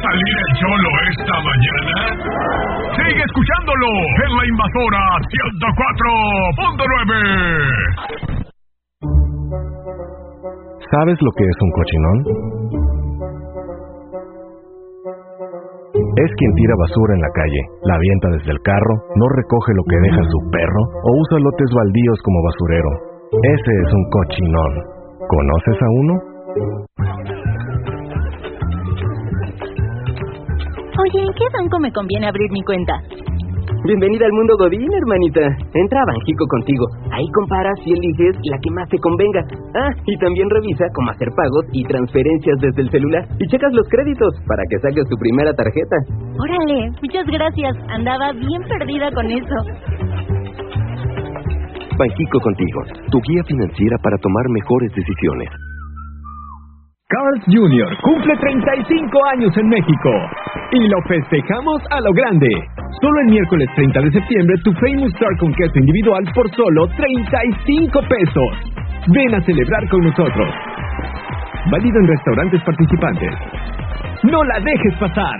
salir el Cholo esta mañana? Sigue escuchándolo en La Invasora 104.9. ¿Sabes lo que es un cochinón? Es quien tira basura en la calle, la avienta desde el carro, no recoge lo que deja su perro o usa lotes baldíos como basurero. Ese es un cochinón. ¿Conoces a uno? Oye, ¿en qué banco me conviene abrir mi cuenta? Bienvenida al mundo Godín, hermanita. Entra a Banxico contigo. Ahí comparas y eliges la que más te convenga. Y también revisa cómo hacer pagos y transferencias desde el celular. Y checas los créditos para que saques tu primera tarjeta. Órale, muchas gracias. Andaba bien perdida con eso. Banxico contigo, tu guía financiera para tomar mejores decisiones. Carl's Jr. cumple 35 años en México y lo festejamos a lo grande. Solo el miércoles 30 de septiembre tu Famous Star con queso individual por solo 35 pesos. Ven a celebrar con nosotros. Válido en restaurantes participantes. ¡No la dejes pasar!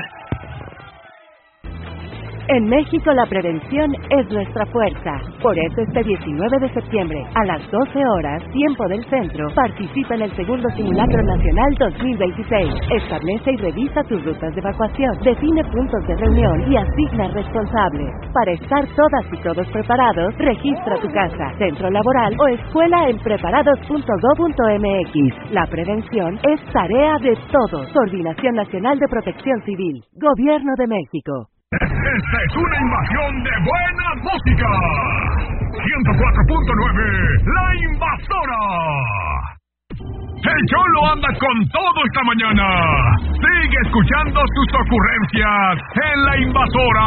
En México la prevención es nuestra fuerza. Por eso este 19 de septiembre, a las 12 horas, tiempo del centro, participa en el segundo Simulacro Nacional 2026. Establece y revisa tus rutas de evacuación, define puntos de reunión y asigna responsables. Para estar todas y todos preparados, registra tu casa, centro laboral o escuela en preparados.go.mx. La prevención es tarea de todos. Coordinación Nacional de Protección Civil. Gobierno de México. Esta es una invasión de buena música. 104.9, La Invasora. El Cholo anda con todo esta mañana. Sigue escuchando sus ocurrencias en La Invasora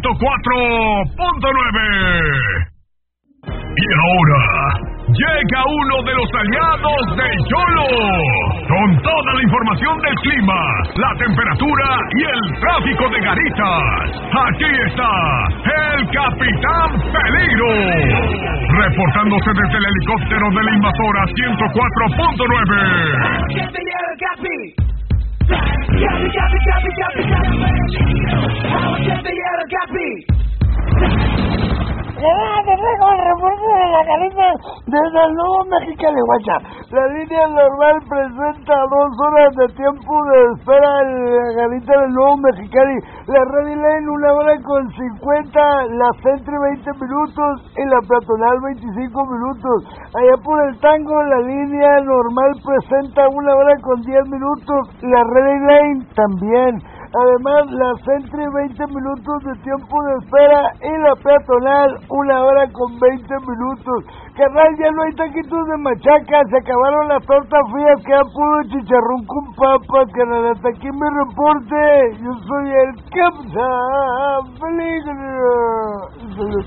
104.9. Y ahora llega uno de los aliados del Cholo, con toda la información del clima, la temperatura y el tráfico de Garitas. Aquí está el Capitán Peligro, reportándose desde el helicóptero de La Invasora 104.9. El reporte de la Garita desde el Nuevo Mexicali, guacha. La línea normal presenta 2 horas de tiempo de espera en la Garita del Nuevo Mexicali. La Ready Lane 1 hora con 50, la Sentry 20 minutos y la Peatonal 25 minutos. Allá por el Tango la línea normal presenta 1 hora con 10 minutos, la Ready Lane también. Además, la Sentry 20 minutos de tiempo de espera y la Peatonal 1 hora con 20 minutos. Carnal, ya no hay taquitos de machaca, se acabaron las tortas frías, queda puro chicharrón con papas, carnal. Hasta aquí mi reporte. Yo soy el Capitán Peligro.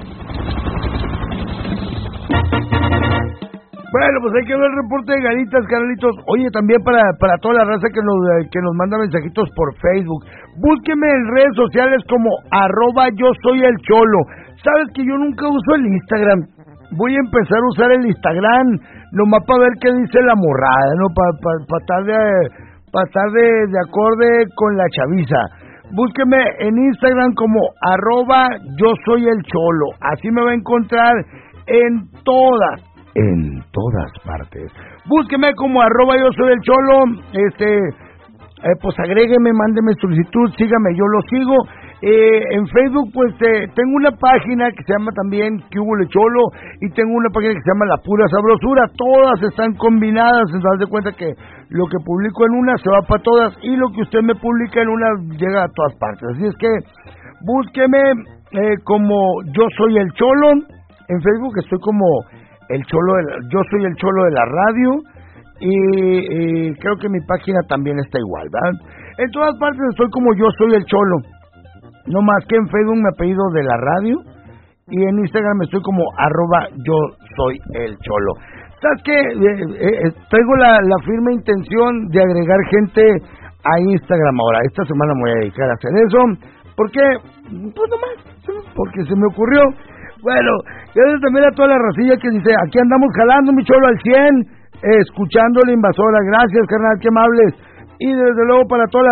Bueno, pues hay que ver el reporte de Garitas, carnalitos. Oye, también para toda la raza que nos manda mensajitos por Facebook. Búsqueme en redes sociales como @YoSoyElCholo. Sabes que yo nunca uso el Instagram. Voy a empezar a usar el Instagram, nomás para ver qué dice la morrada, ¿no? Para estar de acorde con la chaviza. Búsqueme en Instagram como @YoSoyElCholo. Así me va a encontrar en todas partes. Búsqueme como @YoSoyElCholo. Pues agrégueme, mándeme solicitud, sígame, yo lo sigo. En Facebook, pues tengo una página que se llama también Que Hubo Le Cholo, y tengo una página que se llama La Pura Sabrosura. Todas están combinadas, se das de cuenta que lo que publico en una se va para todas, y lo que usted me publica en una llega a todas partes. Así es que búsqueme como Yo Soy el Cholo. En Facebook estoy como Yo Soy el Cholo de la radio, y creo que mi página también está igual, ¿verdad? En todas partes estoy como Yo Soy el Cholo. No más que en Facebook mi apellido de la radio, y en Instagram estoy como @YoSoyElCholo. ¿Sabes qué? Traigo la firme intención de agregar gente a Instagram ahora. Esta semana me voy a dedicar a hacer eso. ¿Por qué? Pues nomás, porque se me ocurrió. Bueno, gracias también a toda la racilla que dice, aquí andamos jalando mi Cholo al 100, escuchando La Invasora. Gracias, carnal, qué amables. Y desde luego para toda la